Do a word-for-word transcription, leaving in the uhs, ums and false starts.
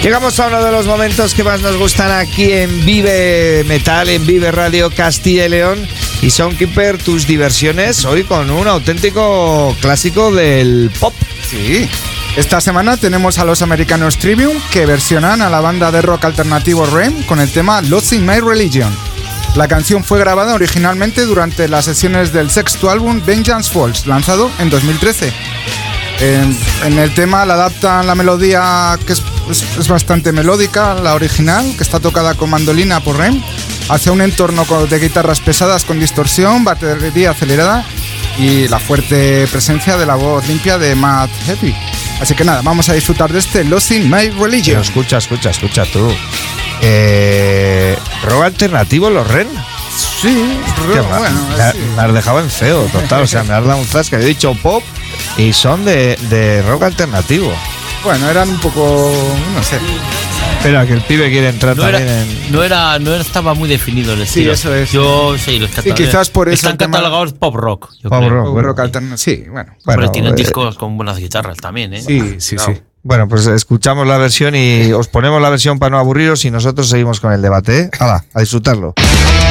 Llegamos a uno de los momentos que más nos gustan aquí en Vive Metal, en Vive Radio Castilla y León. Y Soundkeeper, tus diversiones hoy con un auténtico clásico del pop. Sí. Esta semana tenemos a los americanos Trivium, que versionan a la banda de rock alternativo R E M con el tema Losing My Religion. La canción fue grabada originalmente durante las sesiones del sexto álbum Vengeance Falls, lanzado en dos mil trece. En, en el tema la adaptan la melodía, que es, es, es bastante melódica, la original, que está tocada con mandolina por R E M, hacia un entorno de guitarras pesadas con distorsión, batería acelerada y la fuerte presencia de la voz limpia de Matt Heafy. Así que nada, vamos a disfrutar de este Losing My Religion. Pero escucha, escucha, escucha tú. Eh, ¿Rock alternativo los R E M? Sí, Hostia, bueno, me, me, sí. me has dejado en feo, total. O sea, me has dado un zasca. He dicho pop y son de, de rock alternativo. Bueno, eran un poco, no sé. Espera, que el pibe quiere entrar No también era, en... no era, no estaba muy definido el estilo. eso es. Yo sí, los catalogo. Y quizás por eso están el tema- catalogados pop rock. Yo Pop creo. rock. Un bueno. rock alternativo. Sí, bueno. Bueno, Pero tienen eh, discos con buenas guitarras también, ¿eh? Sí, sí, Claro. sí. Bueno, pues escuchamos la versión y os ponemos la versión para no aburriros y nosotros seguimos con el debate, ¿eh? Hala, a disfrutarlo.